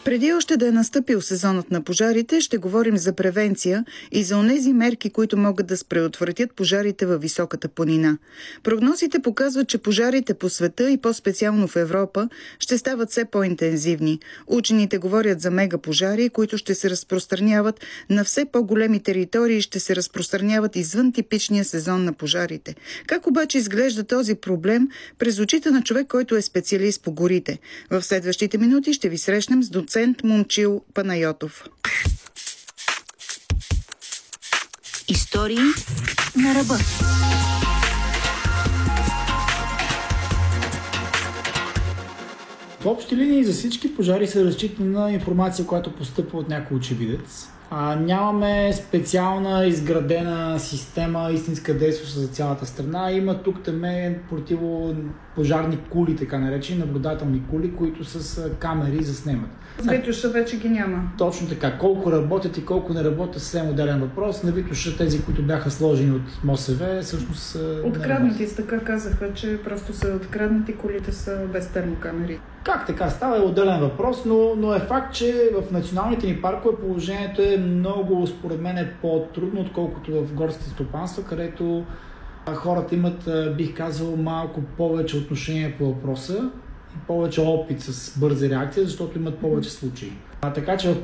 Преди още да е настъпил сезонът на пожарите, ще говорим за превенция и за онези мерки, които могат да предотвратят пожарите във високата планина. Прогнозите показват, че пожарите по света и по-специално в Европа ще стават все по-интензивни. Учените говорят за мегапожари, които ще се разпространяват на все по-големи територии и ще се разпространяват извън типичния сезон на пожарите. Как обаче изглежда този проблем през очите на човек, който е специалист по горите? В следващите минути ще ви срещнем с доцент Момчил Панайотов. Истории на ръба. В общи линии за всички пожари се разчита на информация, която постъпва от някой очевидец. Нямаме специална изградена система, истинска действаща за цялата страна. Има тук-таме противопожарни кули, така наречени, наблюдателни кули, които с камери заснемат. Витуша вече ги няма. Точно така. Колко работят и колко не работят, съвсем отделен въпрос. На Витуша тези, които бяха сложени от МОСВ, всъщност откраднати, така казаха, че просто са откраднати, колите са без термокамери. Как така става е отделен въпрос, но е факт, че в националните ни паркове положението е много, според мен, по-трудно, отколкото в горските стопанства, където хората имат, бих казал, малко повече отношение по въпроса и повече опит с бърза реакция, защото имат повече случаи. Така че в